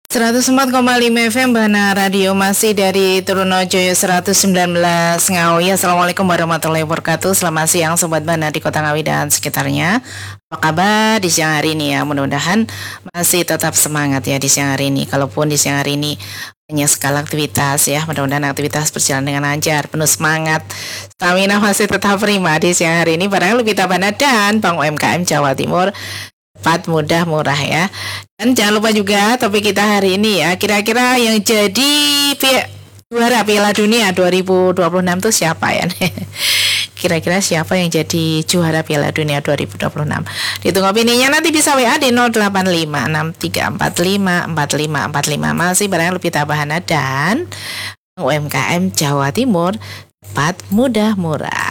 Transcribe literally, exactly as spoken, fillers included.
seratus empat koma lima F M Bana Radio, masih dari Trunojoyo seratus sembilan belas Ngawi. Assalamualaikum warahmatullahi wabarakatuh. Selamat siang Sobat Bana di Kota Ngawi dan sekitarnya. Apa kabar di siang hari ini ya? Mudah-mudahan masih tetap semangat ya di siang hari ini. Kalaupun di siang hari ini banyak sekali aktivitas ya, mudah-mudahan aktivitas berjalan dengan lancar, penuh semangat. Stamina masih tetap prima di siang hari ini. Barang Lebita Bana dan Bank U M K M Jawa Timur, cepat, mudah, murah ya. Dan jangan lupa juga topik kita hari ini ya, kira-kira yang jadi pi- juara Piala Dunia dua ribu dua puluh enam itu siapa ya? Kira-kira siapa yang jadi juara Piala Dunia dua ribu dua puluh enam? Ditunggu opininya, nanti bisa W A di nol delapan lima enam tiga empat lima empat lima empat lima. Masih barang lebih Tabahana dan U M K M Jawa Timur, cepat, mudah, murah.